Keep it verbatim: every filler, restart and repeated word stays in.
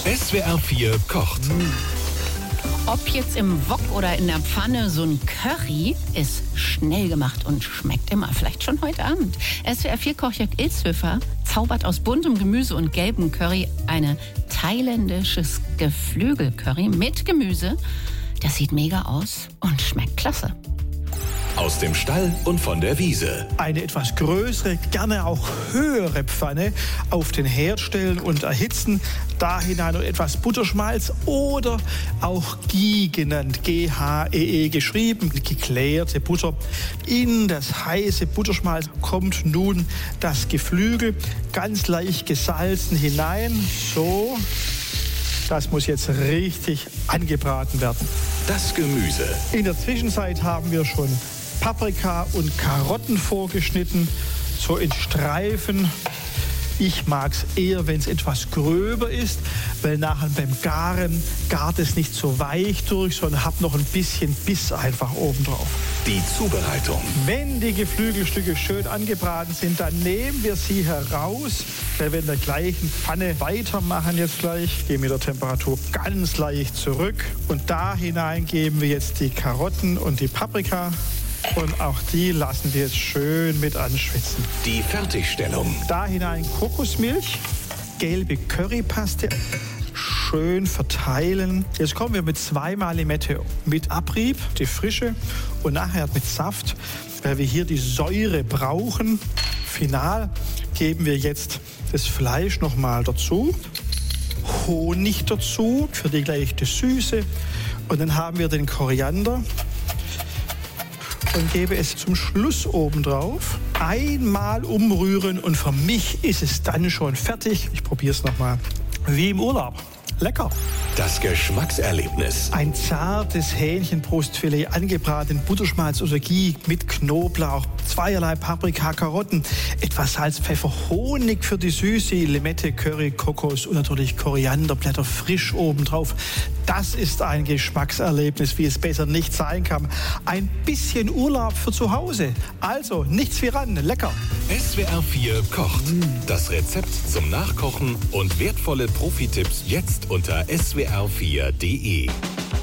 S W R vier kocht. Ob jetzt im Wok oder in der Pfanne, so ein Curry ist schnell gemacht und schmeckt immer. Vielleicht schon heute Abend. S W R vier Kochjörg Ilshöfer zaubert aus buntem Gemüse und gelbem Curry eine thailändisches Geflügelcurry mit Gemüse. Das sieht mega aus und schmeckt klasse. Aus dem Stall und von der Wiese. Eine etwas größere, gerne auch höhere Pfanne auf den Herd stellen und erhitzen. Da hinein noch etwas Butterschmalz oder auch Ghee genannt, G H E E geschrieben, geklärte Butter. In das heiße Butterschmalz kommt nun das Geflügel ganz leicht gesalzen hinein. So, das muss jetzt richtig angebraten werden. Das Gemüse. In der Zwischenzeit haben wir schon Paprika und Karotten vorgeschnitten, so in Streifen. Ich mag es eher, wenn es etwas gröber ist, weil nachher beim Garen gart es nicht so weich durch, sondern hat noch ein bisschen Biss einfach oben drauf. Die Zubereitung. Wenn die Geflügelstücke schön angebraten sind, dann nehmen wir sie heraus, weil wir in der gleichen Pfanne weitermachen jetzt gleich. Gehen mit der Temperatur ganz leicht zurück und da hinein geben wir jetzt die Karotten und die Paprika. Und auch die lassen wir jetzt schön mit anschwitzen. Die Fertigstellung. Da hinein Kokosmilch, gelbe Currypaste, schön verteilen. Jetzt kommen wir mit zweimal Limette mit Abrieb, die frische, und nachher mit Saft, weil wir hier die Säure brauchen. Final geben wir jetzt das Fleisch nochmal dazu, Honig dazu für die leichte Süße, und dann haben wir den Koriander. Und gebe es zum Schluss oben drauf. Einmal umrühren und für mich ist es dann schon fertig. Ich probiere es nochmal. Wie im Urlaub. Lecker. Das Geschmackserlebnis. Ein zartes Hähnchenbrustfilet, angebraten in Butterschmalz oder Ghee mit Knoblauch, zweierlei Paprika, Karotten, etwas Salz, Pfeffer, Honig für die Süße, Limette, Curry, Kokos und natürlich Korianderblätter frisch obendrauf. Das ist ein Geschmackserlebnis, wie es besser nicht sein kann. Ein bisschen Urlaub für zu Hause. Also, nichts wie ran, lecker. S W R vier kocht. Das Rezept zum Nachkochen und wertvolle Profitipps jetzt unter S W R vier punkt de.